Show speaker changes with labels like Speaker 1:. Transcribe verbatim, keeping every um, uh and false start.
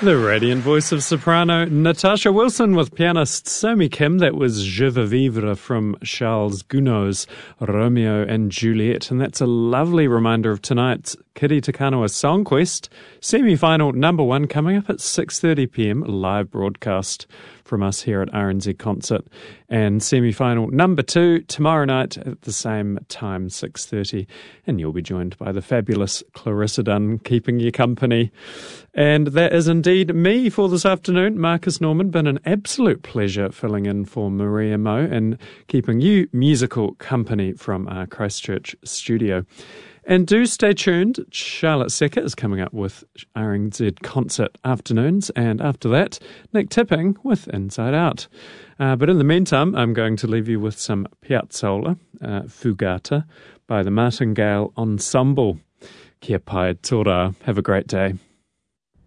Speaker 1: The radiant voice of soprano Natasha Wilson with pianist Somi Kim. That was Je veux vivre from Charles Gounod's Romeo and Juliet. And that's a lovely reminder of tonight's Kiri Te Kanawa Song Quest semi-final number one coming up at six thirty p m live broadcast from us here at R N Z Concert. And semi-final number two tomorrow night at the same time, six thirty. And you'll be joined by the fabulous Clarissa Dunn keeping you company. And that is indeed me for this afternoon. Marcus Norman, been an absolute pleasure filling in for Maria Mo and keeping you musical company from our Christchurch studio. And do stay tuned. Charlotte Secker is coming up with R N Z Concert Afternoons. And after that, Nick Tipping with Inside Out. Uh, but in the meantime, I'm going to leave you with some Piazzolla, uh, Fugata, by the Martingale Ensemble. Kia pai tō rā. Have a great day.